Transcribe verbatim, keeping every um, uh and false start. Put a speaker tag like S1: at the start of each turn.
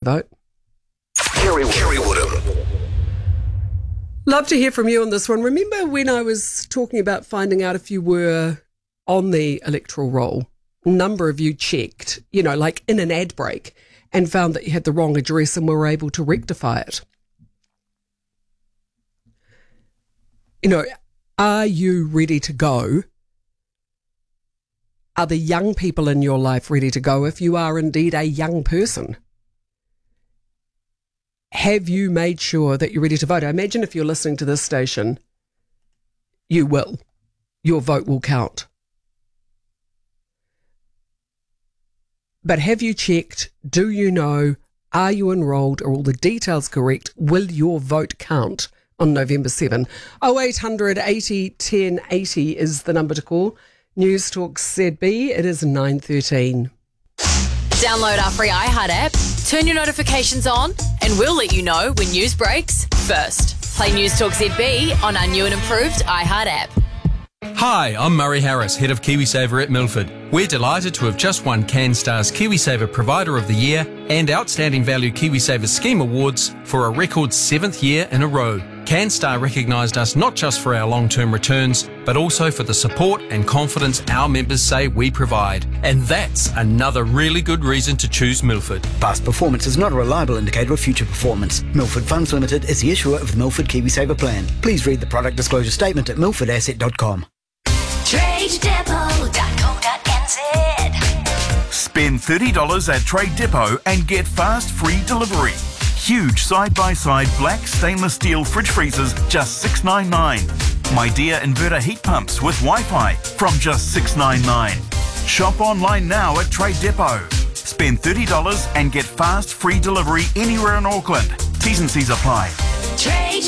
S1: vote.
S2: Kerry, Kerry Woodham.
S1: Love to hear from you on this one. Remember when I was talking about finding out if you were on the electoral roll? A number of you checked, you know, like in an ad break, and found that you had the wrong address and were able to rectify it. You know, are you ready to go? Are the young people in your life ready to go if you are indeed a young person? Have you made sure that you're ready to vote? I imagine if you're listening to this station, you will. Your vote will count. But have you checked? Do you know? Are you enrolled? Are all the details correct? Will your vote count on November seventh? oh eight hundred eighty ten eighty is the number to call. News Talk Z B, it is nine thirteen.
S3: Download our free iHeart app, turn your notifications on, and we'll let you know when news breaks first. Play News Talk Z B on our new and improved iHeart app.
S4: Hi, I'm Murray Harris, Head of KiwiSaver at Milford. We're delighted to have just won CanStar's KiwiSaver Provider of the Year and Outstanding Value KiwiSaver Scheme Awards for a record seventh year in a row. CanStar recognised us not just for our long-term returns, but also for the support and confidence our members say we provide. And that's another really good reason to choose Milford.
S5: Past performance is not a reliable indicator of future performance. Milford Funds Limited is the issuer of the Milford KiwiSaver plan. Please read the product disclosure statement at milford asset dot com.
S6: trade depot dot co dot n z.
S7: Spend thirty dollars at Trade Depot and get fast free delivery. Huge side-by-side black stainless steel fridge freezers, just six dollars ninety-nine. My Dear inverter heat pumps with Wi-Fi from just six dollars ninety-nine. Shop online now at Trade Depot. Spend thirty dollars and get fast free delivery anywhere in Auckland. T's and C's apply.
S6: Trade